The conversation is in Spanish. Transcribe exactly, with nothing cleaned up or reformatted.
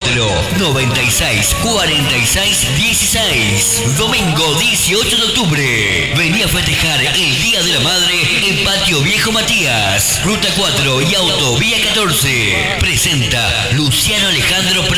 cuatro, noventa y seis, cuarenta y seis, dieciséis. Domingo dieciocho de octubre. Vení a festejar el Día de la Madre en Patio Viejo Matías. Ruta cuatro y Autovía catorce. Presenta Luciano Alejandro Pro.